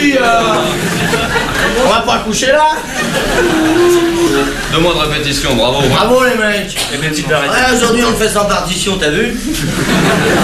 puis on va pas coucher là. 2 mois de répétition, bravo. Bravo les mecs. Et puis une petite arrêtée. Ouais, aujourd'hui on le fait sans partition, t'as vu?